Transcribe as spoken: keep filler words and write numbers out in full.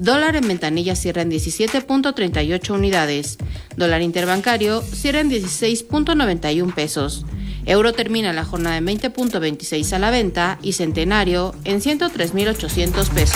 Dólar en ventanilla cierra en diecisiete punto treinta y ocho unidades. Dólar interbancario cierra en dieciséis punto noventa y uno pesos. Euro termina la jornada en veinte punto veintiséis a la venta y centenario en ciento tres mil ochocientos pesos.